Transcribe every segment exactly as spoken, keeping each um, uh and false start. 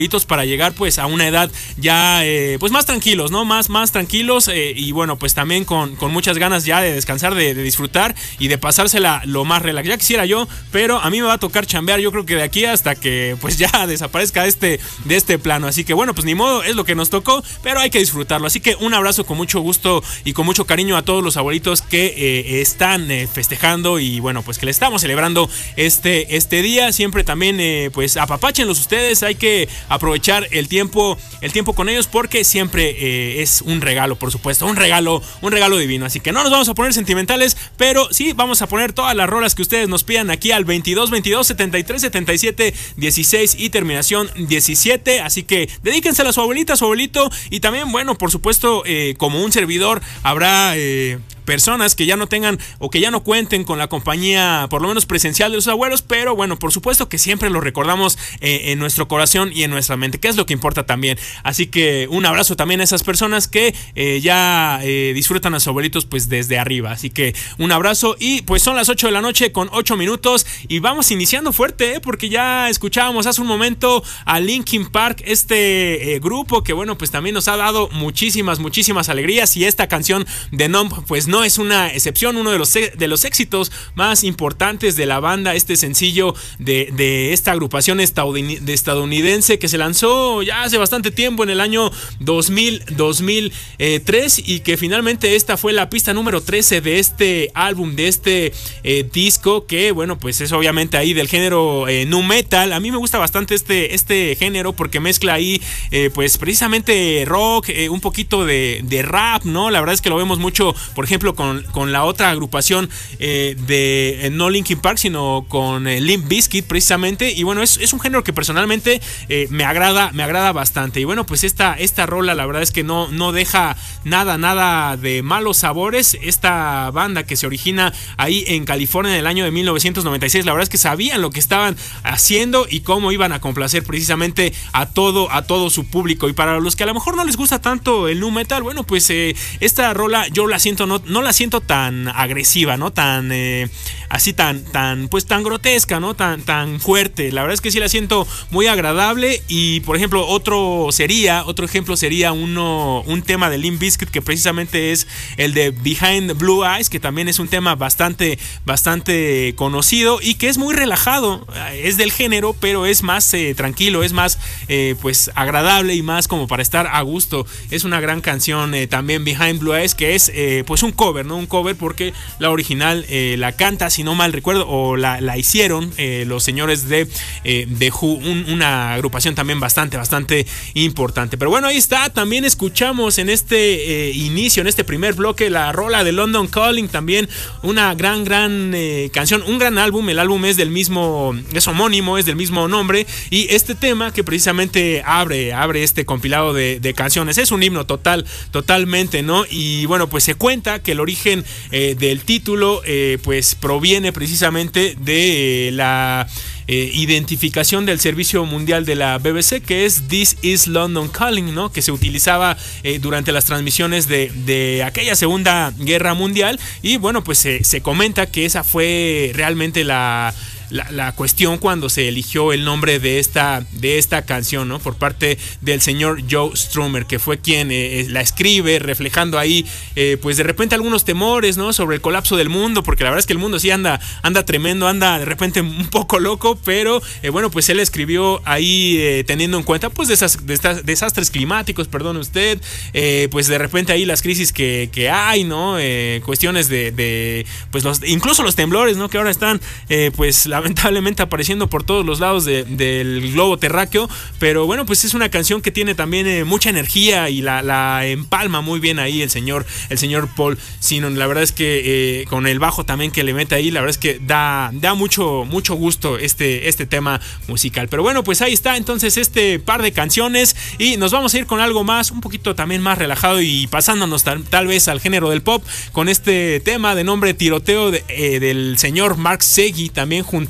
para llegar pues a una edad ya eh, pues más tranquilos, ¿no? Más, más tranquilos eh, y bueno, pues también con, con muchas ganas ya de descansar, de, de disfrutar y de pasársela lo más relax. Ya quisiera yo, pero a mí me va a tocar chambear, yo creo que de aquí hasta que pues ya desaparezca este, de este plano. Así que bueno, pues ni modo, es lo que nos tocó, pero hay que disfrutarlo. Así que un abrazo con mucho gusto y con mucho cariño a todos los abuelitos que eh, están eh, festejando y bueno, pues que le estamos celebrando este, este día. Siempre también eh, pues apapáchenlos ustedes, hay que aprovechar el tiempo, el tiempo con ellos porque siempre eh, es un regalo, por supuesto, un regalo, un regalo divino. Así que no nos vamos a poner sentimentales, pero sí vamos a poner todas las rolas que ustedes nos pidan aquí al veintidós veintidós setenta y tres setenta y siete dieciséis y terminación diecisiete. Así que dedíquensela a su abuelita, a su abuelito y también, bueno, por supuesto, eh, como un servidor habrá eh, personas que ya no tengan o que ya no cuenten con la compañía por lo menos presencial de sus abuelos, pero bueno, por supuesto que siempre los recordamos eh, en nuestro corazón y en nuestra mente, que es lo que importa también. Así que un abrazo también a esas personas que eh, ya eh, disfrutan a sus abuelitos pues desde arriba. Así que un abrazo y pues son las ocho de la noche con ocho minutos y vamos iniciando fuerte, ¿eh? Porque ya escuchábamos hace un momento a Linkin Park, este eh, grupo que bueno, pues también nos ha dado muchísimas, muchísimas alegrías y esta canción de Numb pues no es una excepción, uno de los, de los éxitos más importantes de la banda, este sencillo de, de esta agrupación estadounidense que se lanzó ya hace bastante tiempo en el año dos mil, dos mil tres y que finalmente esta fue la pista número trece de este álbum, de este eh, disco que bueno, pues es obviamente ahí del género eh, nu metal. A mí me gusta bastante este, este género porque mezcla ahí eh, pues precisamente rock, eh, un poquito de, de rap, ¿no? La verdad es que lo vemos mucho, por ejemplo, Con, con la otra agrupación eh, de eh, no Linkin Park, sino con eh, Limp Bizkit precisamente. Y bueno, es, es un género que personalmente eh, me agrada, me agrada bastante. Y bueno, pues esta, esta rola la verdad es que no, no deja nada, nada de malos sabores. Esta banda que se origina ahí en California en el año de mil novecientos noventa y seis, la verdad es que sabían lo que estaban haciendo y cómo iban a complacer precisamente a todo, a todo su público. Y para los que a lo mejor no les gusta tanto el nu metal, bueno, pues eh, esta rola yo la siento no no la siento tan agresiva, ¿no? Tan eh, así tan tan pues tan grotesca, ¿no? Tan tan fuerte. La verdad es que sí la siento muy agradable y por ejemplo, otro sería, otro ejemplo sería uno un tema de Limp Bizkit que precisamente es el de Behind Blue Eyes, que también es un tema bastante bastante conocido y que es muy relajado, es del género, pero es más eh, tranquilo, es más eh, pues agradable y más como para estar a gusto. Es una gran canción eh, también Behind Blue Eyes, que es eh, pues un cover, ¿no? Un cover porque la original eh, la canta, si no mal recuerdo, o la, la hicieron eh, los señores de, eh, de Who, un, una agrupación también bastante, bastante importante. Pero bueno, ahí está. También escuchamos en este eh, inicio, en este primer bloque, la rola de London Calling, también una gran, gran eh, canción, un gran álbum. El álbum es del mismo, es homónimo, es del mismo nombre. Y este tema que precisamente abre, abre este compilado de, de canciones, es un himno total, totalmente, ¿no? Y bueno, pues se cuenta que el origen eh, del título eh, pues proviene precisamente de eh, la eh, identificación del servicio mundial de la B B C, que es This is London Calling, ¿no? Que se utilizaba eh, durante las transmisiones de, de aquella Segunda Guerra Mundial y bueno, pues se, se comenta que esa fue realmente la La, la cuestión cuando se eligió el nombre de esta, de esta canción, ¿no? Por parte del señor Joe Strummer, que fue quien eh, la escribe, reflejando ahí, eh, pues de repente algunos temores, ¿no? Sobre el colapso del mundo, porque la verdad es que el mundo sí anda, anda tremendo, anda de repente un poco loco, pero eh, bueno, pues él escribió ahí eh, teniendo en cuenta, pues, de esas, de estas desastres climáticos, perdone usted, eh, pues de repente ahí las crisis que, que hay, ¿no? Eh, cuestiones de, de, pues los, incluso los temblores, ¿no? Que ahora están, eh, pues, la lamentablemente apareciendo por todos los lados de, del globo terráqueo, pero bueno, pues es una canción que tiene también eh, mucha energía y la, la empalma muy bien ahí el señor, el señor Paul Sinon. La verdad es que eh, con el bajo también que le mete ahí, la verdad es que da, da mucho, mucho gusto este, este tema musical. Pero bueno, pues ahí está entonces este par de canciones y nos vamos a ir con algo más, un poquito también más relajado y pasándonos tal, tal vez al género del pop con este tema de nombre Tiroteo de, eh, del señor Mark Segui, también junto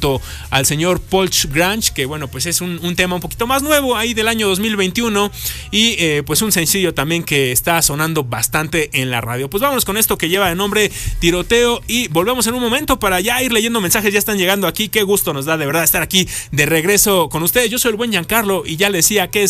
junto al señor Paul Grange, que bueno, pues es un, un tema un poquito más nuevo ahí del año dos mil veintiuno y eh, pues un sencillo también que está sonando bastante en la radio. Pues vámonos con esto que lleva de nombre Tiroteo y volvemos en un momento para ya ir leyendo mensajes. Ya están llegando aquí, qué gusto nos da de verdad estar aquí de regreso con ustedes. Yo soy el buen Giancarlo y ya les decía que es